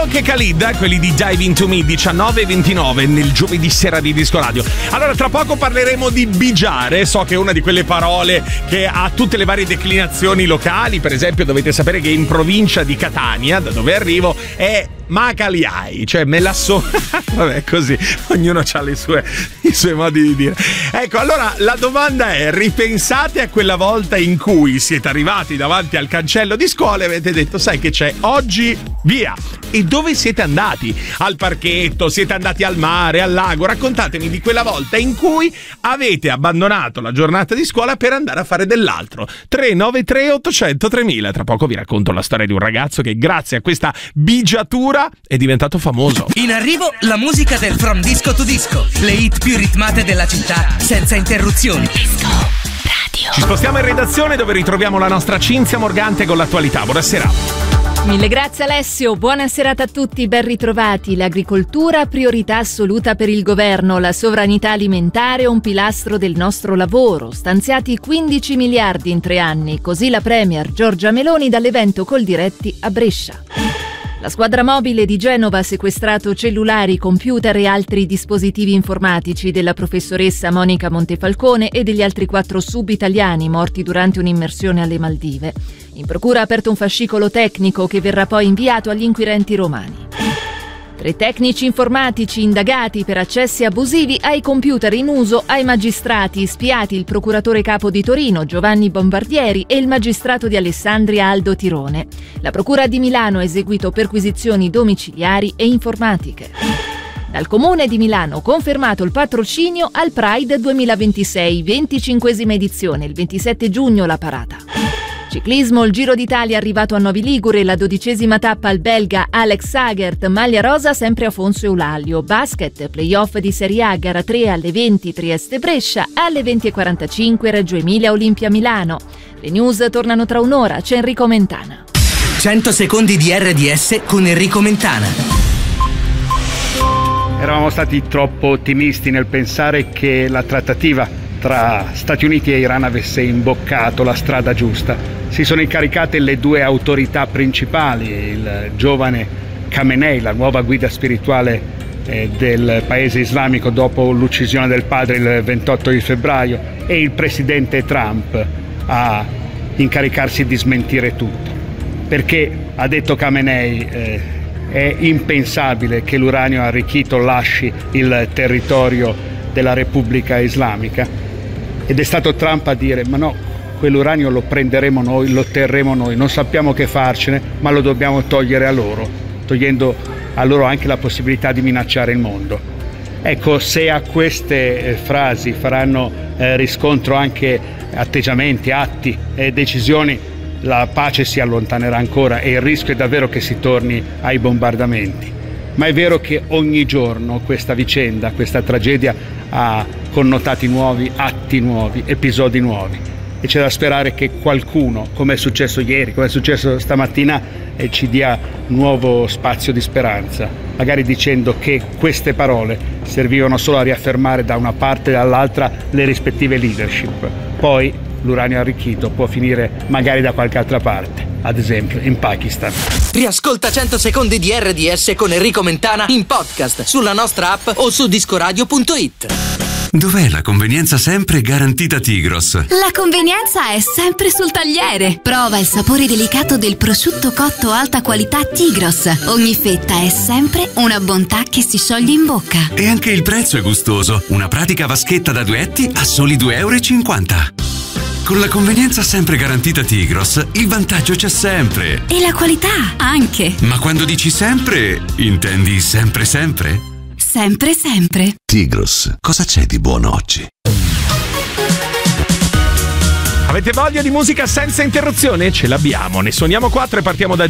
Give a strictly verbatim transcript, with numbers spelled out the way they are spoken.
Che Khalid, quelli di Dive Into Me, diciannove e ventinove nel giovedì sera di Disco Radio. Allora, tra poco parleremo di bigiare. So che è una di quelle parole che ha tutte le varie declinazioni locali. Per esempio, dovete sapere che in provincia di Catania, da dove arrivo, è Macaliai, cioè me la so. Vabbè, così ognuno ha le sue, i suoi modi di dire. Ecco, allora la domanda è: ripensate a quella volta in cui siete arrivati davanti al cancello di scuola e avete detto: sai che c'è, oggi via. E dove siete andati? Al parchetto? Siete andati al mare, al lago? Raccontatemi di quella volta in cui avete abbandonato la giornata di scuola per andare a fare dell'altro. tre nove tre otto zero zero tre mila. Tra poco vi racconto la storia di un ragazzo che grazie a questa bigiatura è diventato famoso. In arrivo la musica del From Disco to Disco, le hit più ritmate della città senza interruzioni. Disco Radio. Ci spostiamo in redazione dove ritroviamo la nostra Cinzia Morgante con l'attualità. Buonasera. Mille grazie Alessio, buona serata a tutti, ben ritrovati. L'agricoltura priorità assoluta per il governo, la sovranità alimentare un pilastro del nostro lavoro, stanziati quindici miliardi in tre anni, così la premier Giorgia Meloni dall'evento Coldiretti a Brescia. La squadra mobile di Genova ha sequestrato cellulari, computer e altri dispositivi informatici della professoressa Monica Montefalcone e degli altri quattro sub-italiani morti durante un'immersione alle Maldive. In procura ha aperto un fascicolo tecnico che verrà poi inviato agli inquirenti romani. Tre tecnici informatici indagati per accessi abusivi ai computer in uso ai magistrati, spiati il procuratore capo di Torino Giovanni Bombardieri e il magistrato di Alessandria Aldo Tirone. La procura di Milano ha eseguito perquisizioni domiciliari e informatiche. Dal Comune di Milano confermato il patrocinio al Pride duemilaventisei, venticinquesima edizione, il ventisette giugno la parata. Ciclismo, il Giro d'Italia arrivato a Novi Ligure, la dodicesima tappa al belga Alex Sagert, maglia rosa sempre Afonso Eulaglio. Basket, playoff di Serie A, gara tre alle venti Trieste Brescia, alle venti e quarantacinque Reggio Emilia Olimpia Milano. Le news tornano tra un'ora, c'è Enrico Mentana. cento secondi di R D S con Enrico Mentana. Eravamo stati troppo ottimisti nel pensare che la trattativa tra Stati Uniti e Iran avesse imboccato la strada giusta. Si sono incaricate le due autorità principali, il giovane Khamenei, la nuova guida spirituale eh, del paese islamico dopo l'uccisione del padre il ventotto di febbraio, e il presidente Trump a incaricarsi di smentire tutto. Perché, ha detto Khamenei, eh, è impensabile che l'uranio arricchito lasci il territorio della Repubblica Islamica, ed è stato Trump a dire: ma no, quell'uranio lo prenderemo noi, lo terremo noi, non sappiamo che farcene, ma lo dobbiamo togliere a loro, togliendo a loro anche la possibilità di minacciare il mondo. Ecco, se a queste eh, frasi faranno eh, riscontro anche atteggiamenti, atti e decisioni, la pace si allontanerà ancora e il rischio è davvero che si torni ai bombardamenti. Ma è vero che ogni giorno questa vicenda, questa tragedia ha connotati nuovi, atti nuovi, episodi nuovi, e c'è da sperare che qualcuno, come è successo ieri, come è successo stamattina, eh, ci dia nuovo spazio di speranza, magari dicendo che queste parole servivano solo a riaffermare da una parte e dall'altra le rispettive leadership. Poi l'uranio arricchito può finire magari da qualche altra parte, ad esempio in Pakistan. Riascolta cento secondi di R D S con Enrico Mentana in podcast sulla nostra app o su discoradio punto it. Dov'è la convenienza sempre garantita Tigros? La convenienza è sempre sul tagliere. Prova il sapore delicato del prosciutto cotto alta qualità Tigros. Ogni fetta è sempre una bontà che si scioglie in bocca. E anche il prezzo è gustoso. Una pratica vaschetta da duetti a soli due euro e cinquanta. Con la convenienza sempre garantita Tigros, il vantaggio c'è sempre. E la qualità anche. Ma quando dici sempre, intendi sempre sempre? Sempre sempre. Tigros, cosa c'è di buono oggi? Avete voglia di musica senza interruzione? Ce l'abbiamo, ne suoniamo quattro e partiamo da